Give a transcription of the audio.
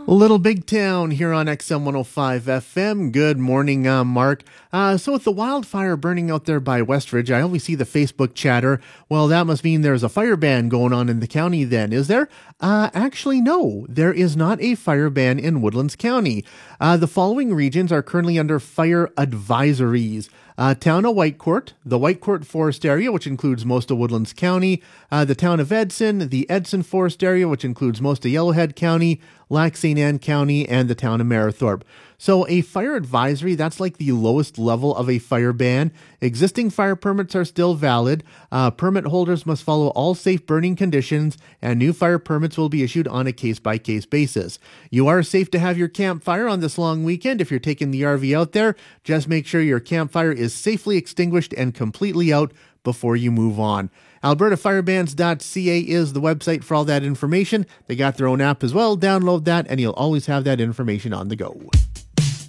Little Big Town here on XM 105 FM. Good morning, Mark. So with the wildfire burning out there by Westridge, I always see the Facebook chatter. Well, that must mean there's a fire ban going on in the county then, is there? Actually, no, there is not a fire ban in Woodlands County. The following regions are currently under fire advisories. Town of Whitecourt, the Whitecourt Forest area, which includes most of Woodlands County, the town of Edson, the Edson Forest area, which includes most of Yellowhead County, Lac St. Anne County, and the town of Marithorpe. So a fire advisory, that's like the lowest level of a fire ban. Existing fire permits are still valid. Permit holders must follow all safe burning conditions, and new fire permits will be issued on a case-by-case basis. You are safe to have your campfire on this long weekend. If you're taking the RV out there, just make sure your campfire is safely extinguished and completely out before you move on. AlbertaFirebans.ca is the website for all that information. They got their own app as well. Download that, and you'll always have that information on the go.